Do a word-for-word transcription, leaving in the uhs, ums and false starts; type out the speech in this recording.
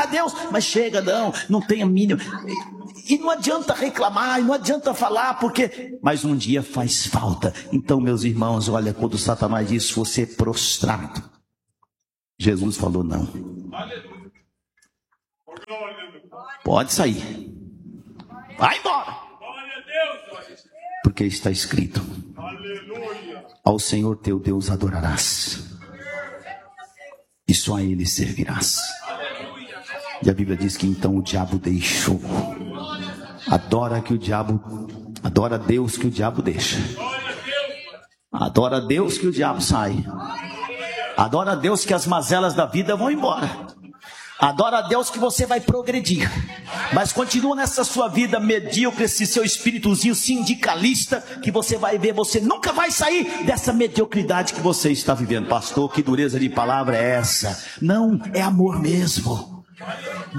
Deus, mas chega, não, não tem a mínima. E não adianta reclamar, não adianta falar, porque... Mas um dia faz falta. Então, meus irmãos, olha, quando Satanás disse, você é prostrado, Jesus falou, não. Pode sair. Vai embora. Porque está escrito, ao Senhor teu Deus adorarás, e só a Ele servirás. E a Bíblia diz que então o diabo deixou. Adora que o diabo, adora a Deus que o diabo deixa. Adora a Deus que o diabo sai. Adora a Deus que as mazelas da vida vão embora. Adora a Deus que você vai progredir. Mas continua nessa sua vida medíocre, esse seu espíritozinho sindicalista, que você vai ver, você nunca vai sair dessa mediocridade que você está vivendo. Pastor, que dureza de palavra é essa? Não, é amor mesmo.